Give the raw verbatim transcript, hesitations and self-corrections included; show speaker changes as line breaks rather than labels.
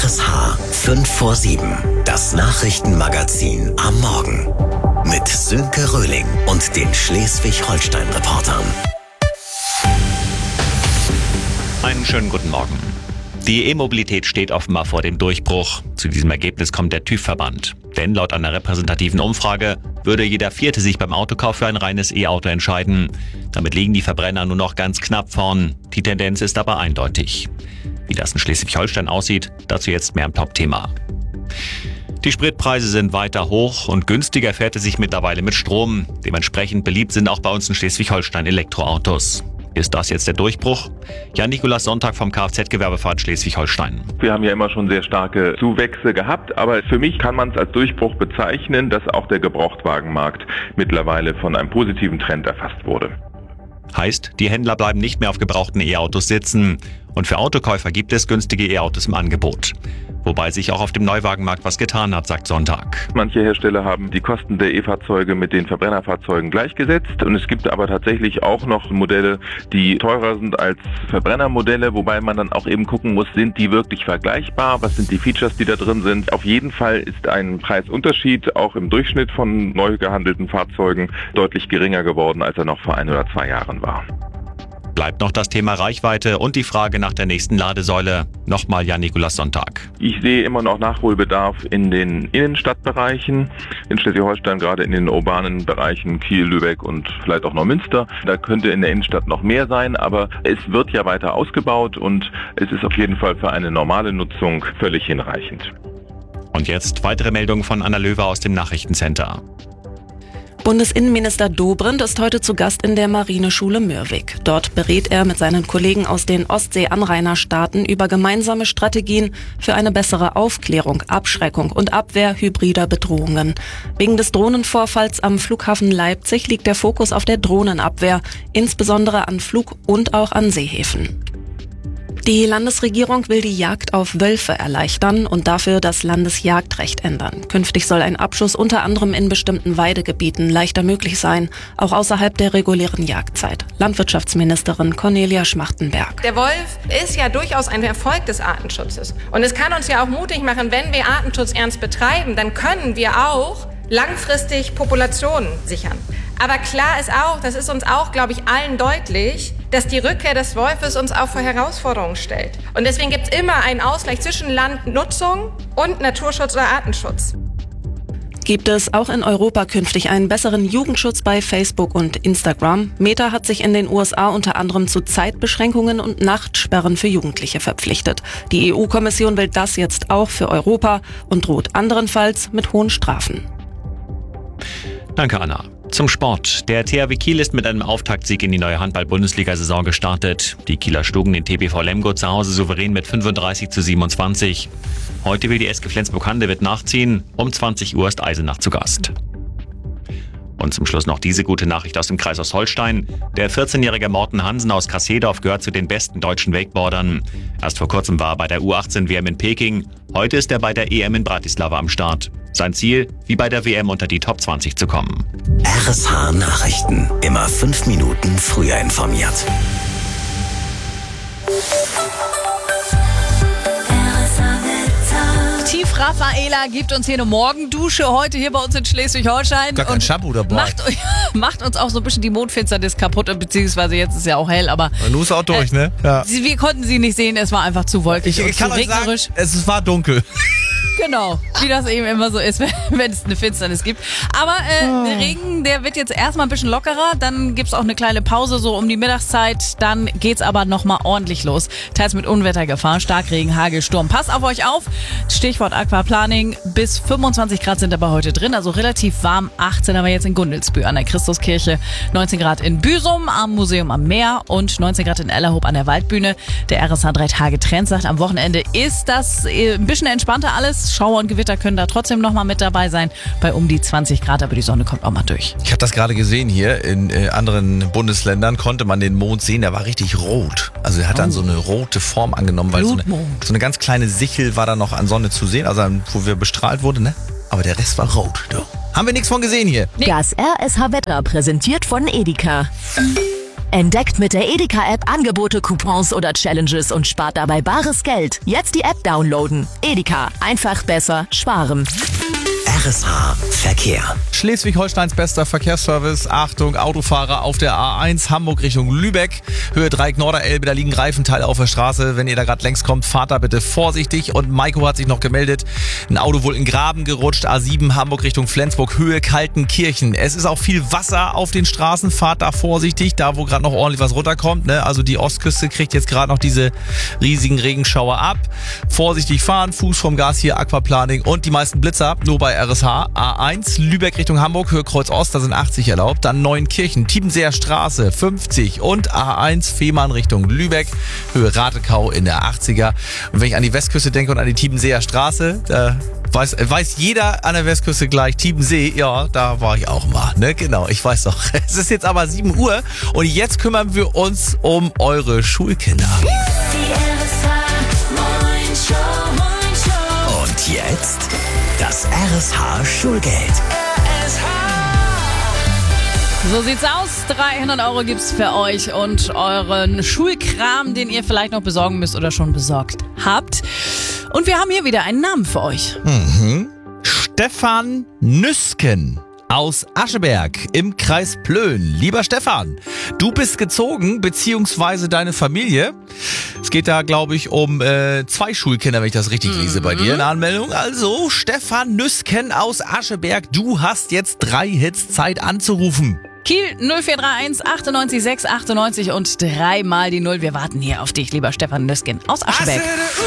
S H fünf vor sieben, das Nachrichtenmagazin am Morgen. Mit Sönke Röhling und den Schleswig-Holstein-Reportern.
Einen schönen guten Morgen. Die E-Mobilität steht offenbar vor dem Durchbruch. Zu diesem Ergebnis kommt der TÜV-Verband. Denn laut einer repräsentativen Umfrage würde jeder Vierte sich beim Autokauf für ein reines E-Auto entscheiden. Damit liegen die Verbrenner nur noch ganz knapp vorn. Die Tendenz ist aber eindeutig. Wie das in Schleswig-Holstein aussieht, dazu jetzt mehr im Top-Thema. Die Spritpreise sind weiter hoch und günstiger fährt es sich mittlerweile mit Strom. Dementsprechend beliebt sind auch bei uns in Schleswig-Holstein Elektroautos. Ist das jetzt der Durchbruch? Jan-Nikolaus Sonntag vom Kfz-Gewerbeverband Schleswig-Holstein.
Wir haben ja immer schon sehr starke Zuwächse gehabt, aber für mich kann man es als Durchbruch bezeichnen, dass auch der Gebrauchtwagenmarkt mittlerweile von einem positiven Trend erfasst wurde.
Heißt, die Händler bleiben nicht mehr auf gebrauchten E-Autos sitzen. Und für Autokäufer gibt es günstige E-Autos im Angebot. Wobei sich auch auf dem Neuwagenmarkt was getan hat, sagt Sonntag.
Manche Hersteller haben die Kosten der E-Fahrzeuge mit den Verbrennerfahrzeugen gleichgesetzt. Und es gibt aber tatsächlich auch noch Modelle, die teurer sind als Verbrennermodelle, wobei man dann auch eben gucken muss, sind die wirklich vergleichbar? Was sind die Features, die da drin sind? Auf jeden Fall ist ein Preisunterschied auch im Durchschnitt von neu gehandelten Fahrzeugen deutlich geringer geworden, als er noch vor ein oder zwei Jahren war.
Bleibt noch das Thema Reichweite und die Frage nach der nächsten Ladesäule. Nochmal Jan-Nikolaus Sonntag.
Ich sehe immer noch Nachholbedarf in den Innenstadtbereichen, in Schleswig-Holstein, gerade in den urbanen Bereichen Kiel, Lübeck und vielleicht auch Neumünster. Da könnte in der Innenstadt noch mehr sein, aber es wird ja weiter ausgebaut und es ist auf jeden Fall für eine normale Nutzung völlig hinreichend.
Und jetzt weitere Meldungen von Anna Löwer aus dem Nachrichtencenter.
Bundesinnenminister Dobrindt ist heute zu Gast in der Marineschule Mürwik. Dort berät er mit seinen Kollegen aus den Ostsee-Anrainerstaaten über gemeinsame Strategien für eine bessere Aufklärung, Abschreckung und Abwehr hybrider Bedrohungen. Wegen des Drohnenvorfalls am Flughafen Leipzig liegt der Fokus auf der Drohnenabwehr, insbesondere an Flug- und auch an Seehäfen. Die Landesregierung will die Jagd auf Wölfe erleichtern und dafür das Landesjagdrecht ändern. Künftig soll ein Abschuss unter anderem in bestimmten Weidegebieten leichter möglich sein, auch außerhalb der regulären Jagdzeit. Landwirtschaftsministerin Cornelia Schmachtenberg.
Der Wolf ist ja durchaus ein Erfolg des Artenschutzes. Und es kann uns ja auch mutig machen, wenn wir Artenschutz ernst betreiben, dann können wir auch langfristig Populationen sichern. Aber klar ist auch, das ist uns auch, glaube ich, allen deutlich, dass die Rückkehr des Wolfes uns auch vor Herausforderungen stellt. Und deswegen gibt es immer einen Ausgleich zwischen Landnutzung und Naturschutz oder Artenschutz.
Gibt es auch in Europa künftig einen besseren Jugendschutz bei Facebook und Instagram? Meta hat sich in den U S A unter anderem zu Zeitbeschränkungen und Nachtsperren für Jugendliche verpflichtet. Die E U-Kommission will das jetzt auch für Europa und droht anderenfalls mit hohen Strafen.
Danke, Anna. Zum Sport. Der T H W Kiel ist mit einem Auftaktsieg in die neue Handball-Bundesliga-Saison gestartet. Die Kieler schlugen den T B V Lemgo zu Hause souverän mit fünfunddreißig zu siebenundzwanzig. Heute will die S G Flensburg-Handewitt nachziehen. Um zwanzig Uhr ist Eisenach zu Gast. Und zum Schluss noch diese gute Nachricht aus dem Kreis Ostholstein. Der vierzehnjährige Morten Hansen aus Kassedorf gehört zu den besten deutschen Wakeboardern. Erst vor kurzem war er bei der U achtzehn W M in Peking. Heute ist er bei der E M in Bratislava am Start. Sein Ziel, wie bei der W M unter die Top zwanzig zu kommen.
R S H Nachrichten. Immer fünf Minuten früher informiert.
Tief Raffaela gibt uns hier eine Morgendusche heute hier bei uns in Schleswig-Holstein.
Gar kein Shampoo dabei.
Macht, macht uns auch so ein bisschen die Mondfinsternis kaputt, beziehungsweise jetzt ist ja auch hell, aber...
Du ist auch durch, äh, ne? Ja.
Sie, wir konnten sie nicht sehen, es war einfach zu wolkig
ich,
und
ich
zu
kann
regnerisch.
Sagen, es war dunkel.
Genau, wie das eben immer so ist, wenn, wenn es eine Finsternis gibt. Aber äh, oh. der Regen, der wird jetzt erstmal ein bisschen lockerer, dann gibt's auch eine kleine Pause so um die Mittagszeit, dann geht's aber nochmal ordentlich los. Teils mit Unwettergefahr, Starkregen, Hagel, Sturm. Passt auf euch auf, Stichwort Aquaplaning, bis fünfundzwanzig Grad sind aber heute drin, also relativ warm, achtzehn aber jetzt in Gundelsbühl an der Christuskirche, neunzehn Grad in Büsum am Museum am Meer und neunzehn Grad in Ellerhoop an der Waldbühne. Der R S H drei Tage Trend sagt, am Wochenende ist das ein bisschen entspannter alles. Schauer und Gewitter können da trotzdem noch mal mit dabei sein, bei um die zwanzig Grad, aber die Sonne kommt auch mal durch.
Ich habe das gerade gesehen hier, in äh, anderen Bundesländern konnte man den Mond sehen, der war richtig rot. Also er hat oh. dann so eine rote Form angenommen, weil so eine, so eine ganz kleine Sichel war da noch an Sonne zu sehen, also wo wir bestrahlt wurden, ne? Aber der Rest war rot. Doch. Haben wir nichts von gesehen hier.
Nee. Das R S H Wetter präsentiert von Edeka. Entdeckt mit der Edeka-App Angebote, Coupons oder Challenges und spart dabei bares Geld. Jetzt die App downloaden. Edeka. Einfach besser sparen.
R S H Verkehr.
Schleswig-Holsteins bester Verkehrsservice. Achtung, Autofahrer auf der A eins, Hamburg Richtung Lübeck. Höhe Dreieck Norderelbe, da liegen Reifenteile auf der Straße. Wenn ihr da gerade längs kommt, fahrt da bitte vorsichtig. Und Maiko hat sich noch gemeldet. Ein Auto wohl in Graben gerutscht. A sieben, Hamburg Richtung Flensburg, Höhe Kaltenkirchen. Es ist auch viel Wasser auf den Straßen. Fahrt da vorsichtig, da wo gerade noch ordentlich was runterkommt. Ne? Also die Ostküste kriegt jetzt gerade noch diese riesigen Regenschauer ab. Vorsichtig fahren, Fuß vom Gas hier, Aquaplaning und die meisten Blitzer nur bei R S H. A eins, Lübeck Richtung Hamburg, Höhe Kreuz Ost, da sind achtzig erlaubt. Dann Neunkirchen, Tiebenseer Straße, fünfzig. Und A eins, Fehmarn Richtung Lübeck, Höhe Ratekau in der achtziger. Und wenn ich an die Westküste denke und an die Tiebenseer Straße, da weiß, weiß jeder an der Westküste gleich, Tiebensee, ja, da war ich auch mal. Ne? Genau, ich weiß doch. Es ist jetzt aber sieben Uhr und jetzt kümmern wir uns um eure Schulkinder.
Die R S H Morning Show. Und jetzt das R S H Schulgeld.
So sieht's aus. dreihundert Euro gibt's für euch und euren Schulkram, den ihr vielleicht noch besorgen müsst oder schon besorgt habt. Und wir haben hier wieder einen Namen für euch.
Mhm. Stefan Nüsken aus Ascheberg im Kreis Plön. Lieber Stefan, du bist gezogen, beziehungsweise deine Familie. Es geht da, glaube ich, um äh, zwei Schulkinder, wenn ich das richtig lese bei dir in der Anmeldung. Also, Stefan Nüsken aus Ascheberg, du hast jetzt drei Hits Zeit anzurufen.
Kiel null vier drei eins achtundneunzig sechs achtundneunzig und dreimal die Null. Wir warten hier auf dich, lieber Stefan Nüsken aus Ascheberg.